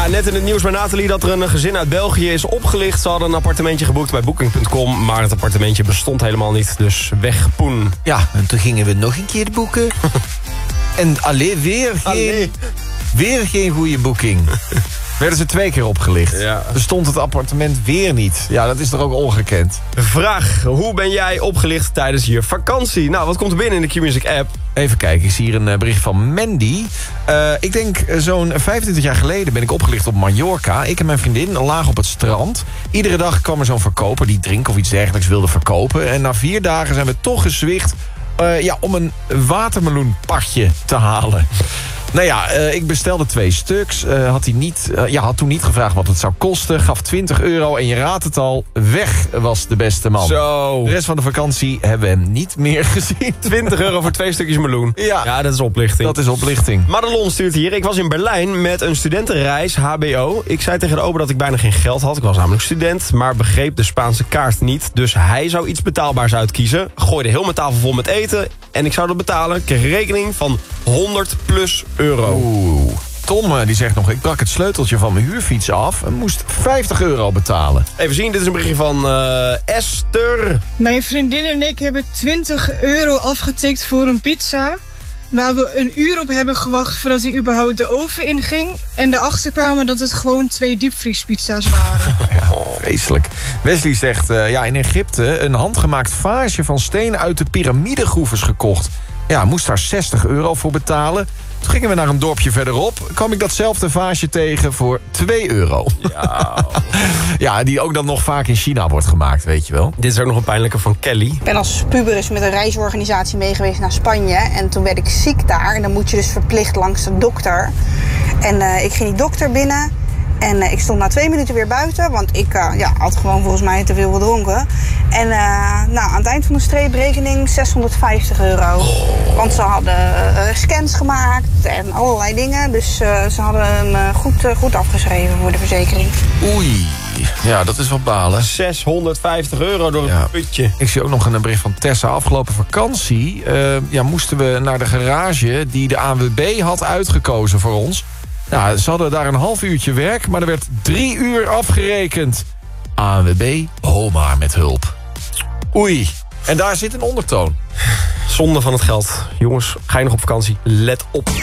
net in het nieuws bij Nathalie dat er een gezin uit België is opgelicht. Ze hadden een appartementje geboekt bij Booking.com, maar het appartementje bestond helemaal niet, dus weg poen. Ja, en toen gingen we nog een keer boeken. En weer geen goede boeking. Werden ze 2 keer opgelicht. Ja. Bestond het appartement weer niet. Ja, dat is toch ook ongekend. Vraag, hoe ben jij opgelicht tijdens je vakantie? Nou, wat komt er binnen in de Q-Music app? Even kijken, ik zie hier een bericht van Mandy. Ik denk zo'n 25 jaar geleden ben ik opgelicht op Mallorca. Ik en mijn vriendin lagen op het strand. Iedere dag kwam er zo'n verkoper die drinken of iets dergelijks wilde verkopen. En na 4 dagen zijn we toch gezwicht om een watermeloenpadje te halen. Nou ja, ik bestelde 2 stuks. Had toen niet gevraagd wat het zou kosten. Gaf €20 en je raadt het al, weg was de beste man. Zo. De rest van de vakantie hebben we hem niet meer gezien. €20 voor 2 stukjes meloen. Ja, dat is oplichting. dat is oplichting. Madelon stuurt hier. Ik was in Berlijn met een studentenreis HBO. Ik zei tegen de ober dat ik bijna geen geld had. Ik was namelijk student, maar begreep de Spaanse kaart niet. Dus hij zou iets betaalbaars uitkiezen. Gooide heel mijn tafel vol met eten. En ik zou dat betalen. Kreeg een rekening van €100+. Oeh. Tom die zegt nog, ik brak het sleuteltje van mijn huurfiets af en moest €50 betalen. Even zien, dit is een berichtje van Esther. Mijn vriendin en ik hebben €20 afgetikt voor een pizza. Waar we een uur op hebben gewacht voordat hij überhaupt de oven inging. En erachter kwamen dat het gewoon 2 diepvriespizza's waren. Ja, vreselijk. Wesley zegt, in Egypte een handgemaakt vaasje van steen uit de piramidegroeves gekocht. Ja, moest daar €60 voor betalen. Toen gingen we naar een dorpje verderop. Kwam ik datzelfde vaasje tegen voor €2. Ja. Ja, die ook dan nog vaak in China wordt gemaakt, weet je wel. Dit is ook nog een pijnlijke van Kelly. Ik ben als puber eens met een reisorganisatie meegeweest naar Spanje. En toen werd ik ziek daar. En dan moet je dus verplicht langs de dokter. En ik ging die dokter binnen. En ik stond na 2 minuten weer buiten. Want ik had gewoon volgens mij te veel gedronken. En aan het eind van de streeprekening €650. Want ze hadden scans gemaakt en allerlei dingen. Dus ze hadden hem goed afgeschreven voor de verzekering. Oei. Ja, dat is wel balen. €650 door het putje. Ik zie ook nog een bericht van Tessa. Afgelopen vakantie moesten we naar de garage die de ANWB had uitgekozen voor ons. Nou, ze hadden daar een half uurtje werk, maar er werd 3 uur afgerekend. ANWB, homa met hulp. Oei. En daar zit een ondertoon. Zonde van het geld. Jongens, ga je nog op vakantie? Let op.